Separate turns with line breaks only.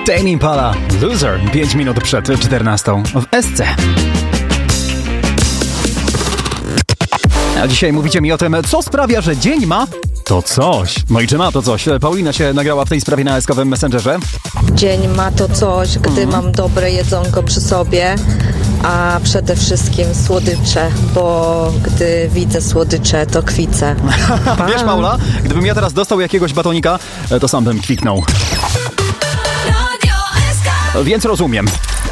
Tame Impala, Loser, 5 minut przed 14 w SC. A dzisiaj mówicie mi o tym, co sprawia, że dzień ma to coś. No i czy ma to coś? Paulina się nagrała w tej sprawie na SK-owym Messengerze.
Dzień ma to coś, gdy mam dobre jedzonko przy sobie, a przede wszystkim słodycze, bo gdy widzę słodycze, to kwicę.
Wiesz, Paula, gdybym ja teraz dostał jakiegoś batonika, to sam bym kwiknął. Więc rozumiem.